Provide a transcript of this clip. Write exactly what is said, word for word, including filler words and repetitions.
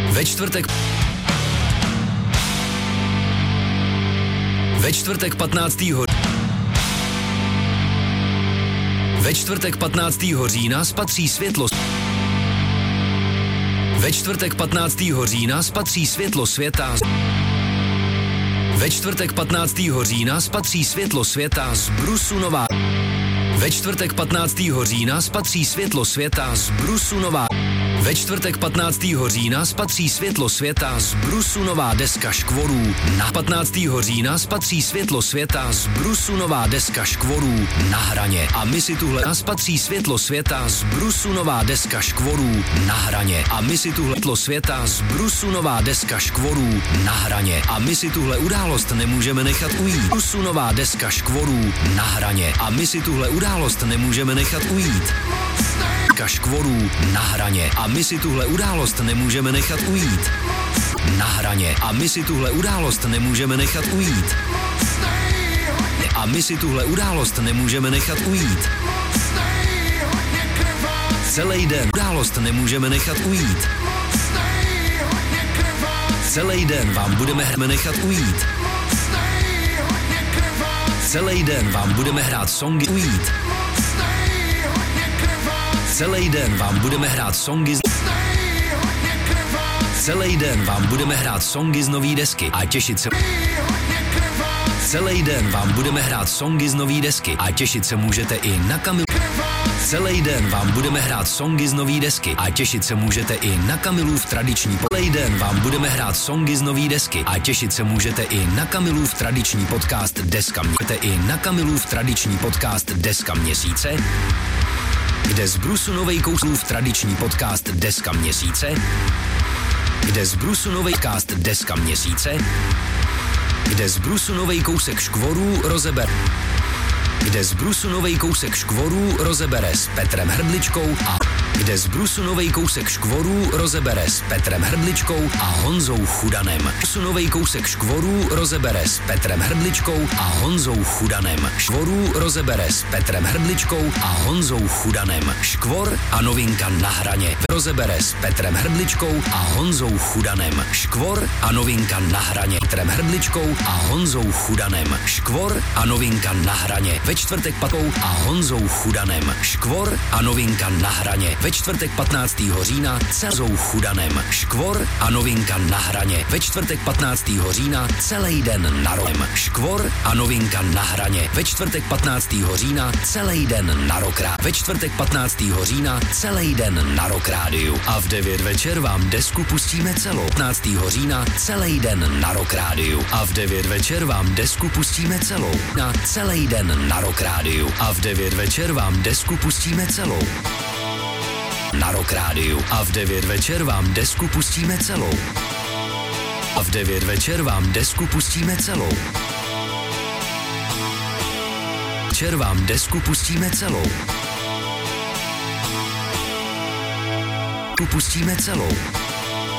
Ve čtvrtek Ve čtvrtek patnáctého Ve čtvrtek patnáctého října spatří světlo Ve čtvrtek patnáctého října spatří světlo světa Ve čtvrtek patnáctého října spatří světlo světa z Brusu Nová Ve čtvrtek patnáctého října spatří světlo světa z Brusu Nová Ve čtvrtek patnáctého října spatří světlo světa z Brusu nová deska škvorů. Na patnáctého října spatří světlo světa z Brusu nová deska škvorů na hraně. A my si tuhle spatří světlo světa z Brusu nová deska škvorů na hraně. A my si tuhle světlo světa z Brusu nová deska škvorů na hraně. A my si tuhle událost nemůžeme nechat ujít. Brusu nová deska škvorů na hraně. A my si tuhle událost nemůžeme nechat ujít. Škvorů na hraně. A my si tuhle událost nemůžeme nechat ujít. Na hraně. A my si tuhle událost nemůžeme nechat ujít. A my si tuhle událost nemůžeme nechat ujít. Celý den událost nemůžeme nechat ujít. Celý den vám budeme nechat ujít. Celý den vám budeme hrát songy ujít. Celý den vám budeme hrát songy z... Celý den vám budeme hrát songy z nový desky a těšit se... Celý den vám budeme hrát songy z nový desky a těšit se můžete i na Kamilu. Celý den vám budeme hrát songy z nový desky a těšit se můžete i na Kamilův tradiční po... Celý den vám budeme hrát songy z nový desky a těšit se můžete i na Kamilův tradiční podcast Deska měsíce. I na Kamilův tradiční podcast Deska měsíce, kde z Brusu novej kousův tradiční podcast Deska měsíce, kde z Brusu novej podcast Deska měsíce, kde z Brusu novej kousek škvorů rozeber, kde z Brusu novej kousek škvorů rozebere s Petrem Hrdličkou a kde z Brusu novej kousek škvorů rozebere s Petrem Hrdličkou a Honzou Chudanem. Brusu novej kousek škvorů rozebere s Petrem Hrdličkou a Honzou Chudanem. Škvorů rozebere s Petrem Hrdličkou a Honzou Chudanem. Škvor a novinka na hraně rozebere s Petrem Hrdličkou a Honzou Chudanem. Škvor a novinka na hraně Petrem Hrdličkou a Honzou Chudanem. Škvor a novinka na hraně ve čtvrtek patou a Honzou Chudanem. Škvor a novinka na hraně ve čtvrtek patnáctého října celou Chudanem. Škvor a novinka na hraně ve čtvrtek patnáctého října celý den na rokem. Škvor a novinka na hraně ve čtvrtek patnáctého října celý den na rokrá. Ve čtvrtek patnáctého října celý den na Rock Rádiu. A v devět večer vám desku pustíme celou. patnáctého října celý den na Rock Rádiu. A v devět večer vám desku pustíme celou. Na celý den na Rock Rádiu. A v devět večer vám desku pustíme celou. Na Rock Rádiu. A v devět večer vám desku pustíme celou. A v devět večer vám desku pustíme celou. Večer vám desku pustíme celou. Pustíme celou.